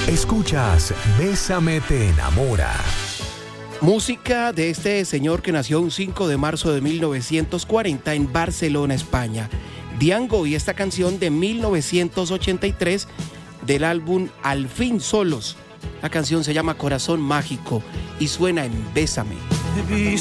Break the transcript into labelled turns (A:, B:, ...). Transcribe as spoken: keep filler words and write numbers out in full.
A: Escuchas Bésame te enamora.
B: Música de este señor que nació un cinco de marzo de mil novecientos cuarenta en Barcelona, España. Diango, y esta canción de mil novecientos ochenta y tres del álbum Al fin solos. La canción se llama Corazón Mágico y suena en Bésame.